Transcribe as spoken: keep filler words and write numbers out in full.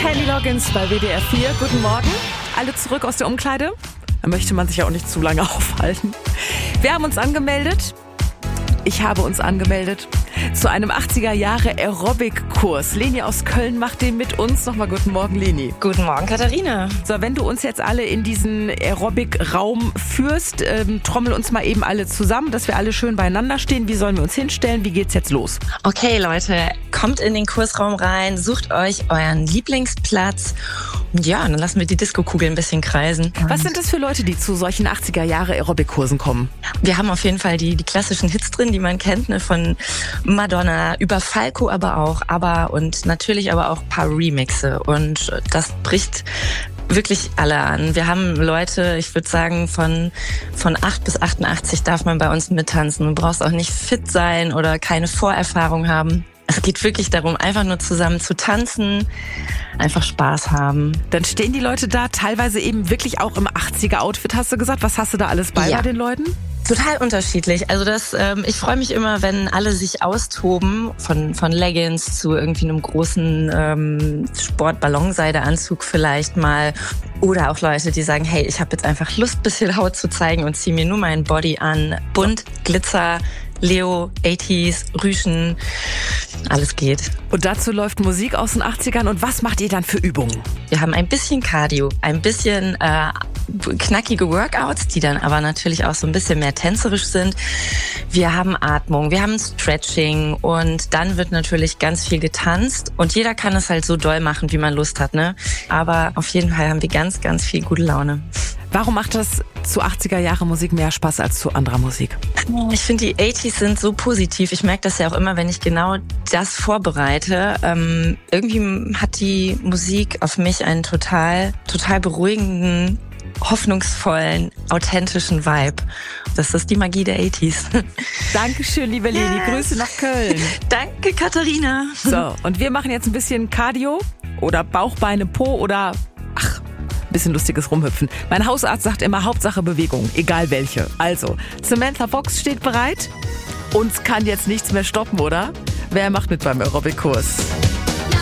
Kenny Loggins bei W D R vier. Guten Morgen. Alle zurück aus der Umkleide. Da möchte man sich ja auch nicht zu lange aufhalten. Wir haben uns angemeldet. Ich habe uns angemeldet zu einem achtziger Jahre Aerobic-Kurs. Leni aus Köln macht den mit uns. Nochmal guten Morgen, Leni. Guten Morgen, Katharina. So, wenn du uns jetzt alle in diesen Aerobic-Raum führst, ähm, trommel uns mal eben alle zusammen, dass wir alle schön beieinander stehen. Wie sollen wir uns hinstellen? Wie geht's jetzt los? Okay, Leute, kommt in den Kursraum rein, sucht euch euren Lieblingsplatz. Und ja, dann lassen wir die Disco-Kugel ein bisschen kreisen. Was sind das für Leute, die zu solchen achtziger Jahre Aerobic-Kursen kommen? Wir haben auf jeden Fall die, die klassischen Hits drin, die man kennt, ne, von Madonna über Falco, aber auch ABBA und natürlich aber auch ein paar Remixe. Und das bricht wirklich alle an. Wir haben Leute, ich würde sagen, von, von acht bis achtundachtzig darf man bei uns mittanzen. Du brauchst auch nicht fit sein oder keine Vorerfahrung haben. Es geht wirklich darum, einfach nur zusammen zu tanzen, einfach Spaß haben. Dann stehen die Leute da teilweise eben wirklich auch im achtziger-Outfit, hast du gesagt. Was hast du da alles bei ja. bei den Leuten? Total unterschiedlich. Also das, ähm, ich freue mich immer, wenn alle sich austoben, von von Leggings zu irgendwie einem großen ähm, Sport-Ballonseideanzug vielleicht mal. Oder auch Leute, die sagen, hey, ich habe jetzt einfach Lust, ein bisschen Haut zu zeigen und ziehe mir nur meinen Body an. Bunt, Glitzer, Leo, achtziger, Rüschen, alles geht. Und dazu läuft Musik aus den achtzigern. Und was macht ihr dann für Übungen? Wir haben ein bisschen Cardio, ein bisschen äh, knackige Workouts, die dann aber natürlich auch so ein bisschen mehr tänzerisch sind. Wir haben Atmung, wir haben Stretching und dann wird natürlich ganz viel getanzt. Und jeder kann es halt so doll machen, wie man Lust hat, ne? Aber auf jeden Fall haben wir ganz, ganz viel gute Laune. Warum macht das zu achtziger Jahre Musik mehr Spaß als zu anderer Musik? Ich finde, die achtziger sind so positiv. Ich merke das ja auch immer, wenn ich genau das vorbereite. Ähm, irgendwie hat die Musik auf mich einen total, total beruhigenden, hoffnungsvollen, authentischen Vibe. Das ist die Magie der achtziger. Dankeschön, liebe Leni. Yes. Grüße nach Köln. Danke, Katharina. So, und wir machen jetzt ein bisschen Cardio oder Bauch, Beine, Po oder ach, bisschen lustiges Rumhüpfen. Mein Hausarzt sagt immer, Hauptsache Bewegung, egal welche. Also, Samantha Fox steht bereit. Uns kann jetzt nichts mehr stoppen, oder? Wer macht mit beim Aerobic-Kurs?